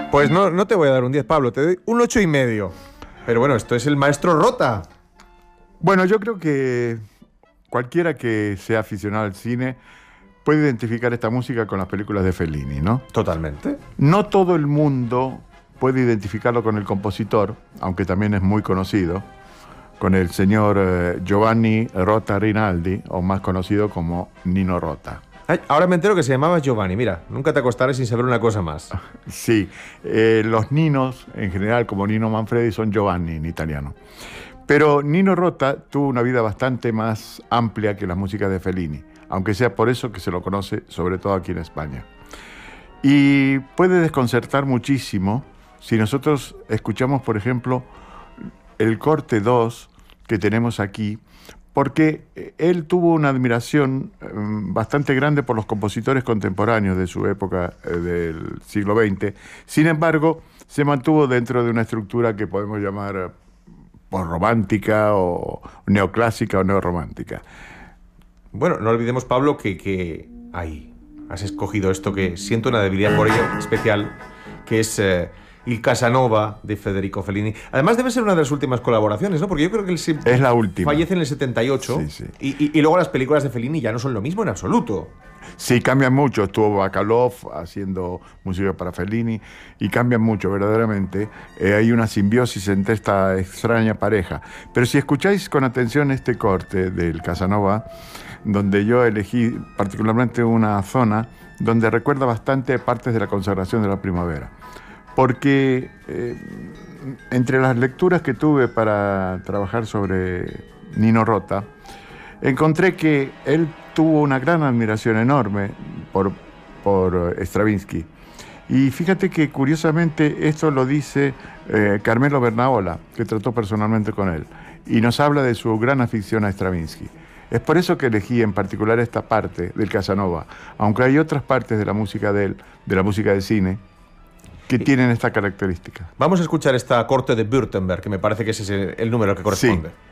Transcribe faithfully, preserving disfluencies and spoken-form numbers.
Pues no, no te voy a dar un diez, Pablo, te doy un ocho y medio. Pero bueno, esto es el maestro Rota. Bueno, yo creo que cualquiera que sea aficionado al cine puede identificar esta música con las películas de Fellini, ¿no? Totalmente. No todo el mundo puede identificarlo con el compositor, aunque también es muy conocido, con el señor eh, Giovanni Rota Rinaldi, o más conocido como Nino Rota. Ay, ahora me entero que se llamaba Giovanni. Mira, nunca te acostarás sin saber una cosa más. Sí, eh, los Ninos, en general, como Nino Manfredi, son Giovanni en italiano. Pero Nino Rota tuvo una vida bastante más amplia que las músicas de Fellini, aunque sea por eso que se lo conoce, sobre todo aquí en España. Y puede desconcertar muchísimo si nosotros escuchamos, por ejemplo, el corte dos que tenemos aquí, porque él tuvo una admiración eh, bastante grande por los compositores contemporáneos de su época eh, del siglo veinte. Sin embargo, se mantuvo dentro de una estructura que podemos llamar eh, romántica o neoclásica o neorromántica. Bueno, no olvidemos, Pablo, que, que ahí has escogido esto que siento una debilidad por ello especial, que es eh, Il Casanova de Federico Fellini. Además debe ser una de las últimas colaboraciones, ¿no? Porque yo creo que él se es la última. Fallece en el setenta y ocho. Sí, sí. Y, y, y luego las películas de Fellini ya no son lo mismo en absoluto. Sí, cambian mucho. Estuvo Bacalov haciendo música para Fellini y cambian mucho, verdaderamente. Eh, hay una simbiosis entre esta extraña pareja. Pero si escucháis con atención este corte del Casanova, donde yo elegí particularmente una zona donde recuerda bastante partes de la consagración de la primavera. Porque eh, entre las lecturas que tuve para trabajar sobre Nino Rota, encontré que él tuvo una gran admiración enorme por, por Stravinsky. Y fíjate que curiosamente esto lo dice eh, Carmelo Bernaola, que trató personalmente con él, y nos habla de su gran afición a Stravinsky. Es por eso que elegí en particular esta parte del Casanova, aunque hay otras partes de la música de él, de la música de cine, que tienen esta característica. Vamos a escuchar esta corte de Württemberg, que me parece que ese es el número que corresponde. Sí.